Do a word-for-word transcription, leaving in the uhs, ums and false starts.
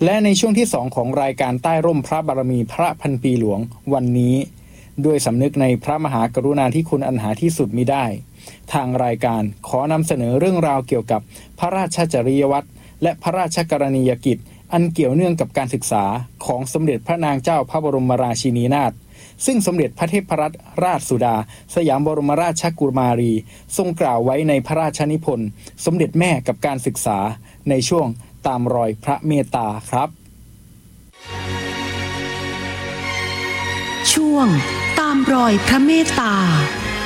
และในช่วงที่สองของรายการใต้ร่มพระบารมีพระพันปีหลวงวันนี้ด้วยสำนึกในพระมหากรุณาธิคุณอันหาที่สุดมิได้ทางรายการขอนำเสนอเรื่องราวเกี่ยวกับพระราชจริยวัตรและพระราชกรณียกิจอันเกี่ยวเนื่องกับการศึกษาของสมเด็จพระนางเจ้าพระบรมราชินีนาถซึ่งสมเด็จพระเทพรัตนราชสุดาสยามบรมราชกุมารีทรงกล่าวไว้ในพระราชนิพนธ์สมเด็จแม่กับการศึกษาในช่วงตามรอยพระเมตตาครับช่วงตามรอยพระเมตตา